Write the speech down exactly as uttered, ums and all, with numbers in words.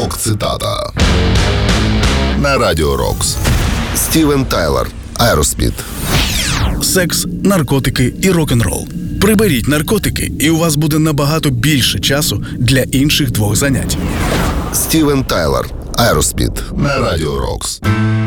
Рок-цитата на Радіо Рокс. Стівен Тайлер, Aerosmith. Секс, наркотики і рок-н-рол. Приберіть наркотики, і у вас буде набагато більше часу для інших двох занять. Стівен Тайлер, Aerosmith на Радіо Рокс.